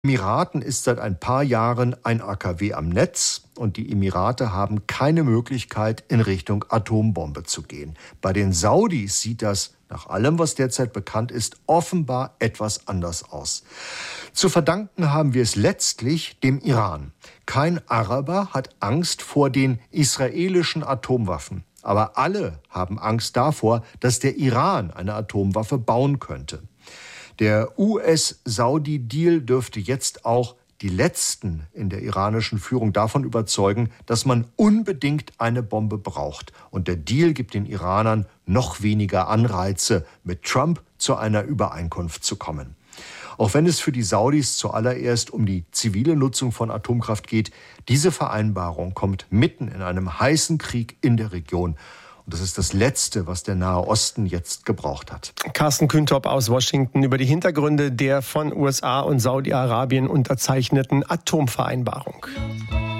Emiraten ist seit ein paar Jahren ein AKW am Netz und die Emirate haben keine Möglichkeit, in Richtung Atombombe zu gehen. Bei den Saudis sieht das, nach allem, was derzeit bekannt ist, offenbar etwas anders aus. Zu verdanken haben wir es letztlich dem Iran. Kein Araber hat Angst vor den israelischen Atomwaffen. Aber alle haben Angst davor, dass der Iran eine Atomwaffe bauen könnte. Der US-Saudi-Deal dürfte jetzt auch die Letzten in der iranischen Führung davon überzeugen, dass man unbedingt eine Bombe braucht. Und der Deal gibt den Iranern noch weniger Anreize, mit Trump zu einer Übereinkunft zu kommen. Auch wenn es für die Saudis zuallererst um die zivile Nutzung von Atomkraft geht, diese Vereinbarung kommt mitten in einem heißen Krieg in der Region. Und das ist das Letzte, was der Nahe Osten jetzt gebraucht hat. Carsten Küntop aus Washington über die Hintergründe der von USA und Saudi-Arabien unterzeichneten Atomvereinbarung.